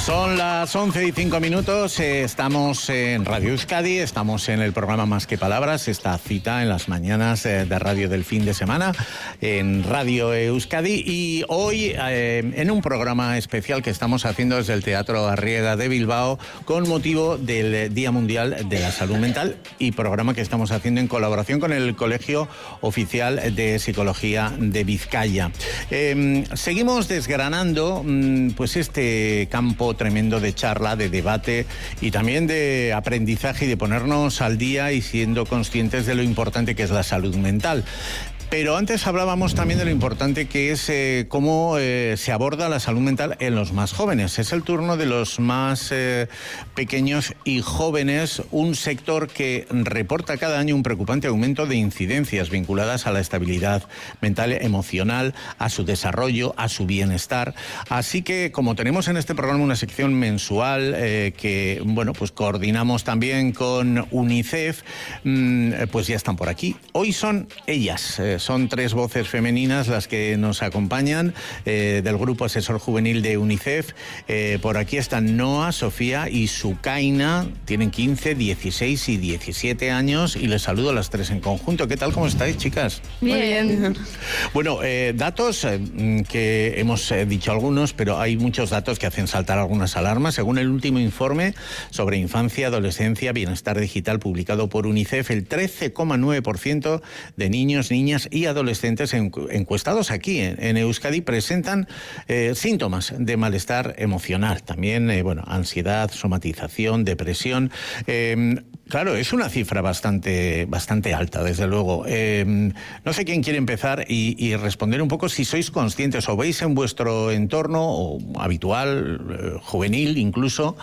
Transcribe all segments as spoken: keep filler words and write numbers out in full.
Son las once y cinco minutos, eh, estamos en Radio Euskadi, estamos en el programa Más que Palabras, esta cita en las mañanas eh, de radio del fin de semana en Radio Euskadi, y hoy eh, en un programa especial que estamos haciendo desde el Teatro Arriaga de Bilbao con motivo del Día Mundial de la Salud Mental, y programa que estamos haciendo en colaboración con el Colegio Oficial de Psicología de Vizcaya. Eh, seguimos desgranando pues este campo tremendo de charla, de debate y también de aprendizaje y de ponernos al día y siendo conscientes de lo importante que es la salud mental. Pero antes hablábamos también de lo importante que es eh, cómo eh, se aborda la salud mental en los más jóvenes. Es el turno de los más eh, pequeños y jóvenes, un sector que reporta cada año un preocupante aumento de incidencias vinculadas a la estabilidad mental, emocional, a su desarrollo, a su bienestar. Así que, como tenemos en este programa una sección mensual eh, que, bueno, pues coordinamos también con UNICEF, mmm, pues ya están por aquí. Hoy son ellas, eh, son tres voces femeninas las que nos acompañan eh, del Grupo Asesor Juvenil de UNICEF. Eh, por aquí están Noa, Sofía y Sukaina. Tienen quince, dieciséis y diecisiete años y les saludo a las tres en conjunto. ¿Qué tal? ¿Cómo estáis, chicas? Bien. Bueno, eh, datos eh, que hemos eh, dicho algunos, pero hay muchos datos que hacen saltar algunas alarmas. Según el último informe sobre infancia, adolescencia, bienestar digital publicado por UNICEF, el trece coma nueve por ciento de niños, niñas y adolescentes encuestados aquí en, en Euskadi presentan eh, síntomas de malestar emocional. También, eh, bueno, ansiedad, somatización, depresión. Eh, claro, es una cifra bastante, bastante alta, desde luego. Eh, no sé quién quiere empezar y, y responder un poco si sois conscientes o veis en vuestro entorno o habitual, eh, juvenil incluso,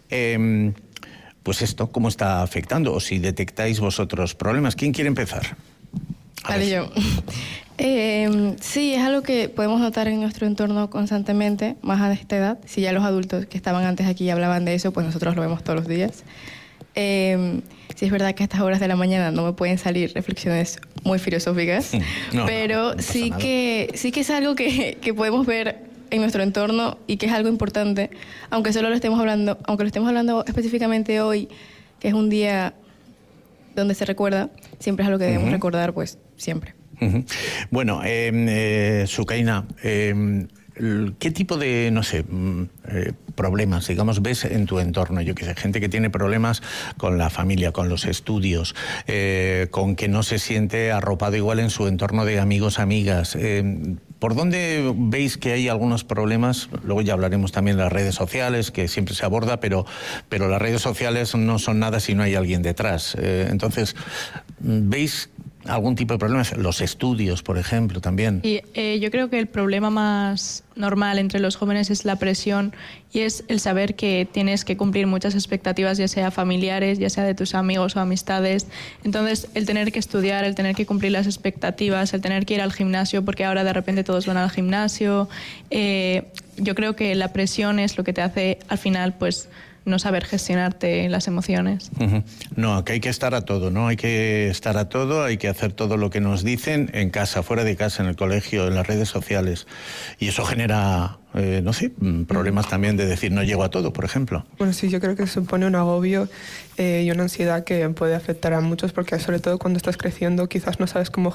eh, pues esto, cómo está afectando o si detectáis vosotros problemas. ¿Quién quiere empezar? Vale, yo. Eh, sí, es algo que podemos notar en nuestro entorno constantemente, más a esta edad. Si ya los adultos que estaban antes aquí hablaban de eso, pues nosotros lo vemos todos los días. Eh, sí es verdad que a estas horas de la mañana no me pueden salir reflexiones muy filosóficas, no, pero no, no sí, que, sí que es algo que, que podemos ver en nuestro entorno y que es algo importante, aunque solo lo estemos hablando, aunque lo estemos hablando específicamente hoy, que es un día donde se recuerda, siempre es algo que debemos uh-huh. recordar, pues siempre. Uh-huh. Bueno, eh, eh, Sukaina, eh, ¿qué tipo de, no sé, eh, problemas, digamos, ves en tu entorno? Yo qué sé, gente que tiene problemas con la familia, con los estudios, eh, con que no se siente arropado igual en su entorno de amigos, amigas. Eh, ¿Por dónde veis que hay algunos problemas? Luego ya hablaremos también de las redes sociales, que siempre se aborda, pero, pero las redes sociales no son nada si no hay alguien detrás. Eh, entonces, ¿veis algún tipo de problemas? Los estudios, por ejemplo, también. Y eh, yo creo que el problema más normal entre los jóvenes es la presión y es el saber que tienes que cumplir muchas expectativas, ya sea familiares, ya sea de tus amigos o amistades. Entonces, el tener que estudiar, el tener que cumplir las expectativas, el tener que ir al gimnasio, porque ahora de repente todos van al gimnasio. Eh, yo creo que la presión es lo que te hace, al final, pues, no saber gestionarte las emociones. Uh-huh. No, que hay que estar a todo, ¿no? Hay que estar a todo, hay que hacer todo lo que nos dicen en casa, fuera de casa, en el colegio, en las redes sociales. Y eso genera, eh, no sé, problemas también de decir no llego a todo, por ejemplo. Bueno, sí, yo creo que supone un agobio eh, y una ansiedad que puede afectar a muchos, porque sobre todo cuando estás creciendo quizás no sabes cómo